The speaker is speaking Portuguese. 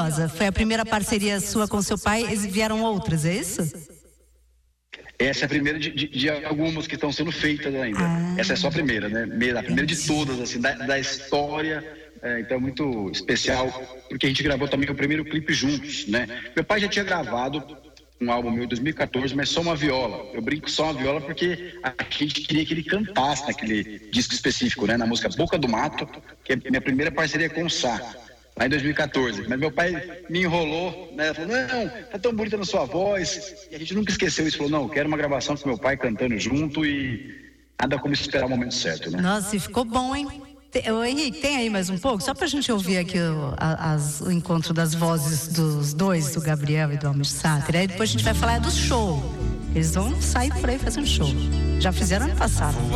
curiosa. Foi a primeira parceria sua com seu pai, vieram outras, é isso? Essa é a primeira de algumas que estão sendo feitas ainda. Essa é só a primeira, né? A primeira de todas, assim, da história. Então é muito especial, porque a gente gravou também o primeiro clipe juntos, né? Meu pai já tinha gravado um álbum meu em 2014, mas só uma viola. Eu brinco só uma viola porque a gente queria que ele cantasse naquele disco específico, né? Na música Boca do Mato, que é minha primeira parceria com o Sá, lá em 2014. Mas meu pai me enrolou, né? Falou, não, tá tão bonita na sua voz. E a gente nunca esqueceu isso. Falou, não, eu quero uma gravação com meu pai cantando junto e nada como esperar o momento certo, né? Nossa, e ficou bom, hein? Ô, Henrique, tem aí mais um pouco? Só pra gente ouvir aqui o encontro das vozes dos dois, do Gabriel e do Almir Sater. Aí depois a gente vai falar do show. Eles vão sair por aí fazer um show. Já fizeram ano passado.